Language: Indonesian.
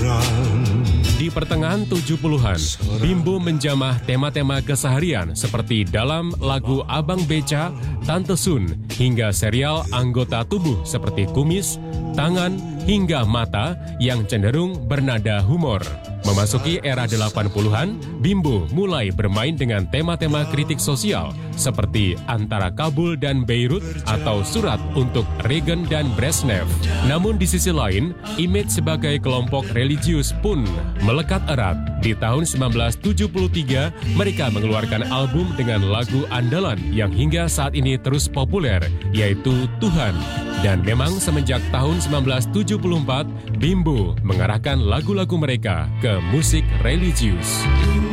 Di pertengahan 70-an, Bimbo menjamah tema-tema keseharian seperti dalam lagu Abang Beca, Tante Sun, hingga serial anggota tubuh seperti kumis, tangan, hingga mata yang cenderung bernada humor. Memasuki era 80-an, Bimbo mulai bermain dengan tema-tema kritik sosial seperti Antara Kabul dan Beirut atau Surat untuk Reagan dan Brezhnev. Namun di sisi lain, image sebagai kelompok religius pun melekat erat. Di tahun 1973, mereka mengeluarkan album dengan lagu andalan yang hingga saat ini terus populer, yaitu Tuhan. Dan memang semenjak tahun 1974, Bimbo mengarahkan lagu-lagu mereka ke musik religius.